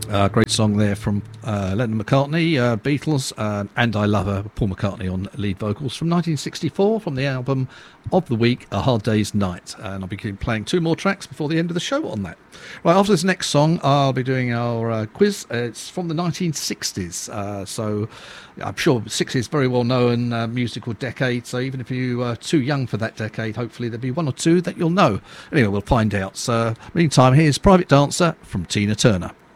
Great song there from Lennon McCartney, Beatles, and I Love Her, Paul McCartney on lead vocals from 1964 from the album of the week, A Hard Day's Night. And I'll be playing two more tracks before the end of the show on that. Right, after this next song, I'll be doing our quiz. It's from the 1960s, so I'm sure 60s is very well known musical decade, so even if you are too young for that decade, hopefully there'll be one or two that you'll know. Anyway, we'll find out. So, meantime, here's Private Dancer from Tina Turner.